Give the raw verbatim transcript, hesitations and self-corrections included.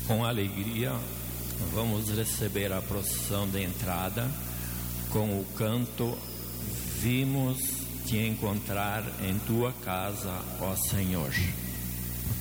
Com alegria, vamos receber a procissão de entrada com o canto "Vimos te encontrar em tua casa, ó Senhor".